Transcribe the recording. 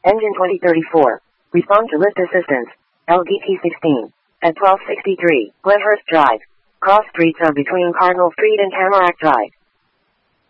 Engine 2034. Respond to lift assistance. LDT 16. At 1263, Glenhurst Drive. Cross streets are between Cardinal Street and Tamarack Drive.